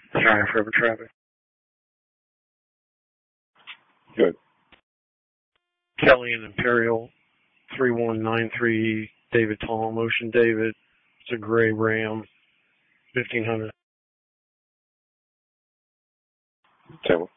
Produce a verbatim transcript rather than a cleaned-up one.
Sorry for the traffic. Good. Kelly and Imperial, three one nine three, David Tom, Ocean David. It's a gray Ram, fifteen hundred. Table.